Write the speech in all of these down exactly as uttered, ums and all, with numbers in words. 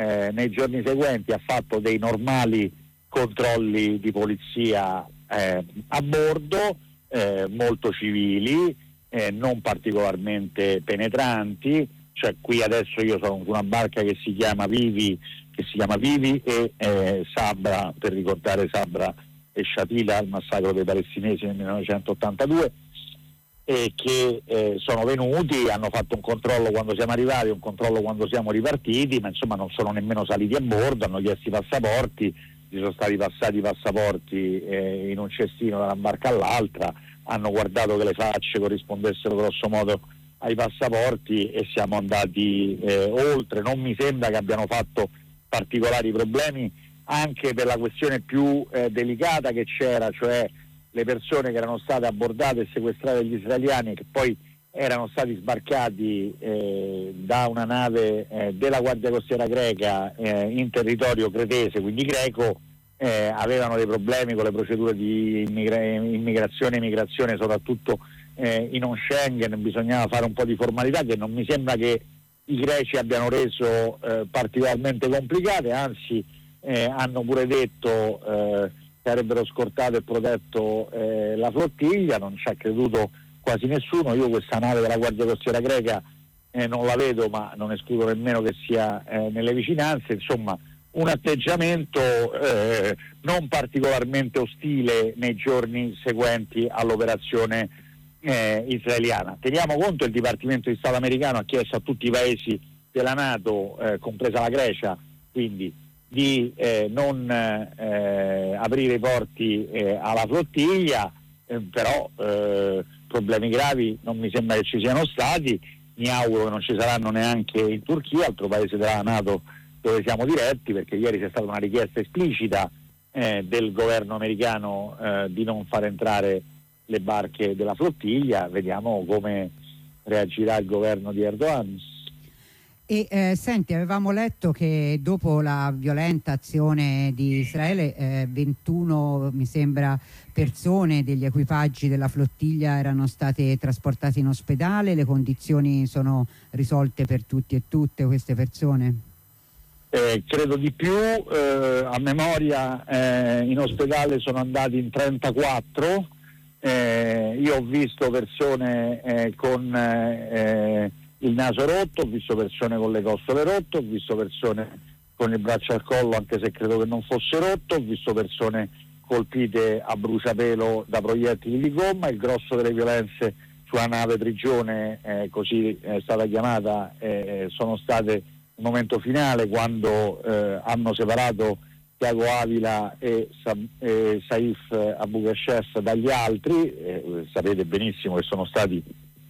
eh, nei giorni seguenti ha fatto dei normali controlli di polizia eh, a bordo, eh, molto civili, eh, non particolarmente penetranti. Cioè, qui adesso io sono su una barca che si chiama Vivi, che si chiama Vivi e eh, Sabra, per ricordare Sabra e Shatila, il massacro dei palestinesi nel millenovecentottantadue, e che eh, sono venuti, hanno fatto un controllo quando siamo arrivati, un controllo quando siamo ripartiti, ma insomma non sono nemmeno saliti a bordo, hanno chiesto i passaporti, ci sono stati passati i passaporti eh, in un cestino da una barca all'altra, hanno guardato che le facce corrispondessero grosso modo ai passaporti e siamo andati eh, oltre. Non mi sembra che abbiano fatto particolari problemi, anche per la questione più eh, delicata che c'era, cioè le persone che erano state abbordate e sequestrate dagli israeliani, che poi erano stati sbarcati eh, da una nave eh, della Guardia Costiera greca eh, in territorio cretese, quindi greco, eh, avevano dei problemi con le procedure di immigra- immigrazione e migrazione, soprattutto eh, in non Schengen. Bisognava fare un po' di formalità che non mi sembra che i greci abbiano reso eh, particolarmente complicate, anzi eh, hanno pure detto eh, che avrebbero scortato e protetto eh, la flottiglia. Non ci ha creduto quasi nessuno. Io questa nave della Guardia Costiera greca eh, non la vedo, ma non escludo nemmeno che sia eh, nelle vicinanze. Insomma, un atteggiamento eh, non particolarmente ostile nei giorni seguenti all'operazione eh, israeliana. Teniamo conto, il Dipartimento di Stato americano ha chiesto a tutti i paesi della NATO, eh, compresa la Grecia, quindi di eh, non eh, aprire i porti eh, alla flottiglia, eh, però eh, problemi gravi non mi sembra che ci siano stati. Mi auguro che non ci saranno neanche in Turchia, altro paese della NATO dove siamo diretti, perché ieri c'è stata una richiesta esplicita eh, del governo americano eh, di non far entrare le barche della flottiglia. Vediamo come reagirà il governo di Erdogan. E eh, senti, avevamo letto che dopo la violenta azione di Israele eh, ventuno, mi sembra, persone degli equipaggi della flottiglia erano state trasportate in ospedale. Le condizioni sono risolte per tutti e tutte queste persone? Eh, credo di più, eh, a memoria eh, in ospedale sono andati in trentaquattro. Eh, io ho visto persone eh, con eh, il naso rotto, ho visto persone con le costole rotte, ho visto persone con il braccio al collo, anche se credo che non fosse rotto, ho visto persone colpite a bruciapelo da proiettili di gomma. Il grosso delle violenze sulla nave Prigione, eh, così è stata chiamata, eh, sono state il momento finale, quando eh, hanno separato Tiago Avila e, Sa- e Saif Abu Kashef dagli altri. Eh, sapete benissimo che sono stati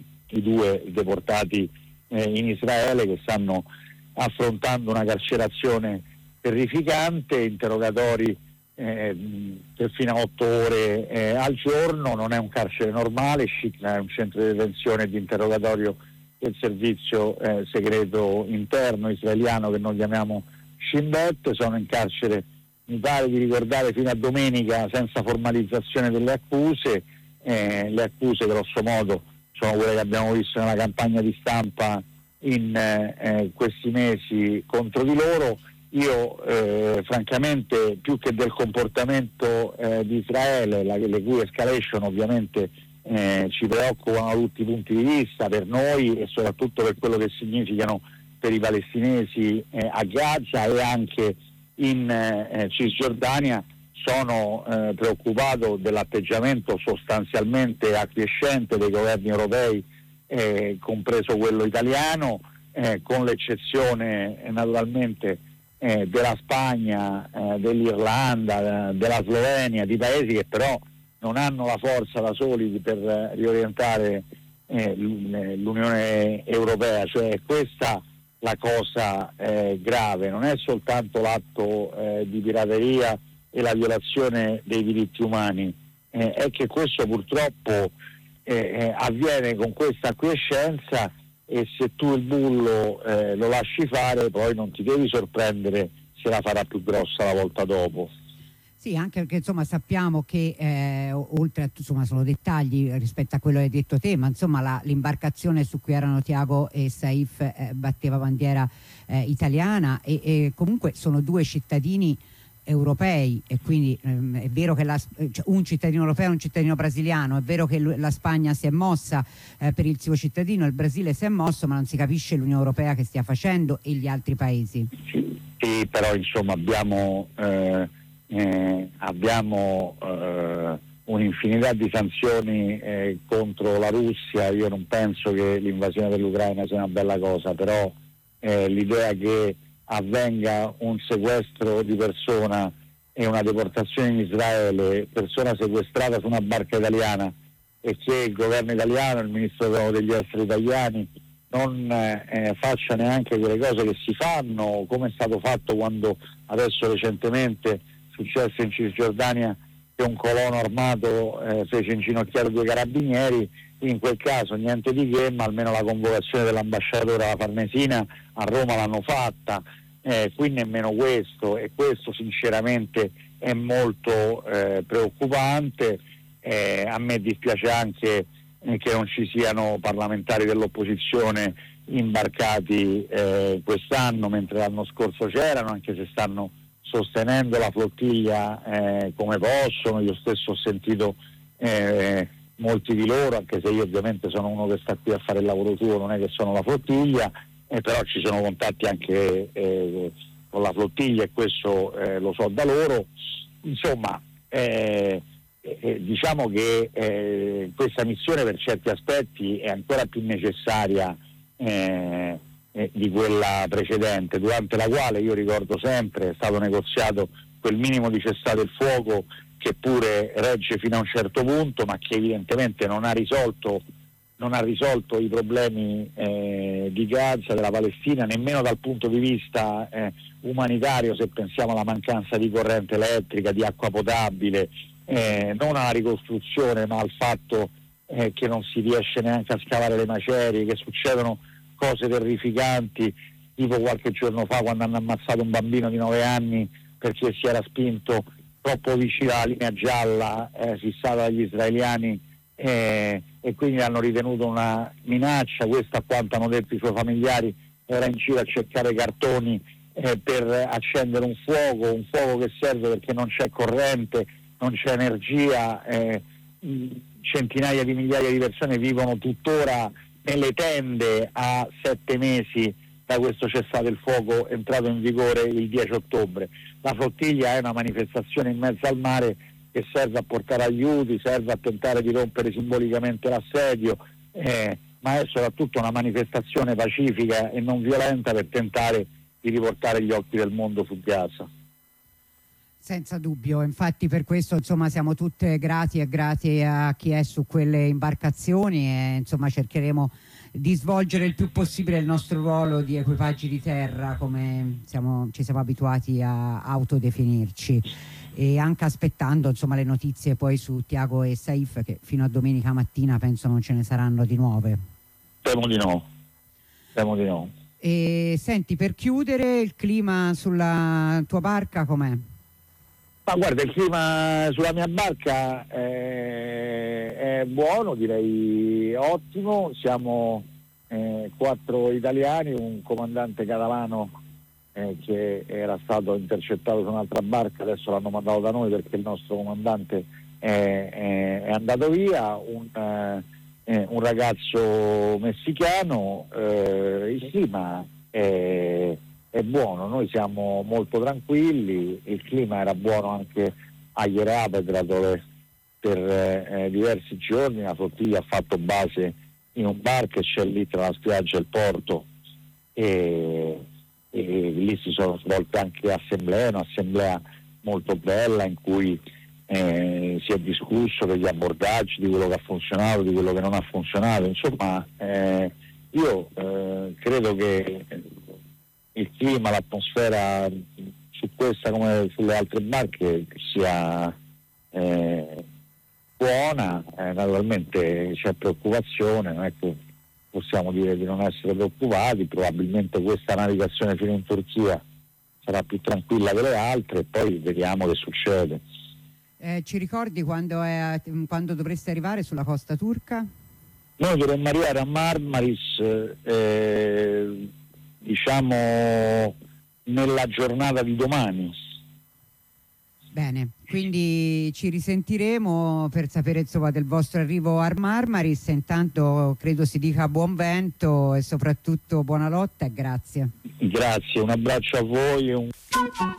i due deportati eh, in Israele, che stanno affrontando una carcerazione terrificante, interrogatori eh, per fino a otto ore eh, al giorno. Non è un carcere normale, Shikna è un centro di detenzione e di interrogatorio del servizio eh, segreto interno israeliano, che noi chiamiamo Shin Bet. Sono in carcere, mi pare di ricordare, fino a domenica, senza formalizzazione delle accuse. Eh, le accuse grosso modo sono quelle che abbiamo visto nella campagna di stampa in eh, questi mesi contro di loro. Io eh, francamente, più che del comportamento eh, di Israele, la, le cui escalation ovviamente eh, ci preoccupano da tutti i punti di vista, per noi e soprattutto per quello che significano per i palestinesi eh, a Gaza e anche in eh, Cisgiordania, sono eh, preoccupato dell'atteggiamento sostanzialmente acquiescente dei governi europei, eh, compreso quello italiano, eh, con l'eccezione eh, naturalmente eh, della Spagna, eh, dell'Irlanda, eh, della Slovenia, di paesi che però non hanno la forza da soli per eh, riorientare eh, l'Unione Europea. Cioè, questa la cosa eh, grave, non è soltanto l'atto eh, di pirateria e la violazione dei diritti umani, eh, è che questo purtroppo eh, eh, avviene con questa acquiescenza, e se tu il bullo eh, lo lasci fare, poi non ti devi sorprendere se la farà più grossa la volta dopo. Sì, anche perché insomma sappiamo che eh, oltre a, insomma, sono dettagli rispetto a quello che hai detto te, ma insomma la, l'imbarcazione su cui erano Tiago e Saif eh, batteva bandiera eh, italiana e, e comunque sono due cittadini europei e quindi ehm, è vero che la, cioè, un cittadino europeo e un cittadino brasiliano, è vero che l- la Spagna si è mossa eh, per il suo cittadino, il Brasile si è mosso, ma non si capisce l'Unione Europea che stia facendo e gli altri paesi. Sì, però insomma abbiamo eh, eh, abbiamo eh, un'infinità di sanzioni eh, contro la Russia. Io non penso che l'invasione dell'Ucraina sia una bella cosa, però eh, l'idea che avvenga un sequestro di persona e una deportazione in Israele, persona sequestrata su una barca italiana, e che il governo italiano, il ministro degli esteri italiani non eh, faccia neanche quelle cose che si fanno, come è stato fatto quando adesso recentemente successo in Cisgiordania che un colono armato eh, fece inginocchiare due carabinieri. In quel caso niente di che, ma almeno la convocazione dell'ambasciatore alla Farnesina a Roma l'hanno fatta, eh, qui nemmeno questo, e questo sinceramente è molto eh, preoccupante. Eh, a me dispiace anche eh, che non ci siano parlamentari dell'opposizione imbarcati eh, quest'anno, mentre l'anno scorso c'erano, anche se stanno sostenendo la flottiglia eh, come possono. Io stesso ho sentito eh, molti di loro, anche se io ovviamente sono uno che sta qui a fare il lavoro suo, non è che sono la flottiglia, eh, però ci sono contatti anche eh, con la flottiglia e questo eh, lo so da loro. Insomma, eh, eh, diciamo che eh, questa missione per certi aspetti è ancora più necessaria eh, eh, di quella precedente, durante la quale, io ricordo sempre, è stato negoziato quel minimo di cessate il fuoco che pure regge fino a un certo punto, ma che evidentemente non ha risolto non ha risolto i problemi eh, di Gaza, della Palestina, nemmeno dal punto di vista eh, umanitario, se pensiamo alla mancanza di corrente elettrica, di acqua potabile, eh, non alla ricostruzione, ma al fatto eh, che non si riesce neanche a scavare le macerie, che succedono cose terrificanti, tipo qualche giorno fa quando hanno ammazzato un bambino di nove anni perché si era spinto troppo vicino alla linea gialla eh, fissata dagli israeliani, eh, e quindi hanno ritenuto una minaccia. Questo, a quanto hanno detto i suoi familiari, era in giro a cercare cartoni eh, per accendere un fuoco, un fuoco che serve perché non c'è corrente, non c'è energia, eh, centinaia di migliaia di persone vivono tuttora nelle tende a sette mesi da questo cessate il fuoco entrato in vigore il dieci ottobre. La flottiglia è una manifestazione in mezzo al mare che serve a portare aiuti, serve a tentare di rompere simbolicamente l'assedio, eh, ma è soprattutto una manifestazione pacifica e non violenta per tentare di riportare gli occhi del mondo su Gaza. Senza dubbio, infatti per questo insomma siamo tutte grati e grati a chi è su quelle imbarcazioni e insomma cercheremo di svolgere il più possibile il nostro ruolo di equipaggi di terra, come siamo, ci siamo abituati a autodefinirci, e anche aspettando insomma le notizie poi su Tiago e Saif, che fino a domenica mattina penso non ce ne saranno di nuove. Speriamo di no, speriamo di no. E senti, per chiudere, il clima sulla tua barca com'è? Ma guarda, il clima sulla mia barca è, è buono, direi ottimo. Siamo eh, quattro italiani, un comandante catalano eh, che era stato intercettato su un'altra barca, adesso l'hanno mandato da noi perché il nostro comandante è, è, è andato via, un, eh, un ragazzo messicano. Eh, il clima è è buono, noi siamo molto tranquilli, il clima era buono anche a Hierapetra, dove per eh, diversi giorni la flottiglia ha fatto base in un bar che c'è lì tra la spiaggia e il porto, e, e lì si sono svolte anche assemblee, un'assemblea molto bella in cui eh, si è discusso degli abbordaggi, di quello che ha funzionato, di quello che non ha funzionato. Insomma, eh, io eh, credo che il clima, l'atmosfera su questa come sulle altre barche sia eh, buona. Eh, naturalmente c'è preoccupazione, non è che possiamo dire di non essere preoccupati, probabilmente questa navigazione fino in Turchia sarà più tranquilla delle altre e poi vediamo che succede. Eh, ci ricordi quando, è, quando dovreste arrivare sulla costa turca? Noi dovremmo arrivare a Marmaris eh, diciamo nella giornata di domani. Bene, quindi ci risentiremo per sapere insomma del vostro arrivo a Marmaris. Intanto credo si dica buon vento e soprattutto buona lotta e grazie. Grazie, un abbraccio a voi e un...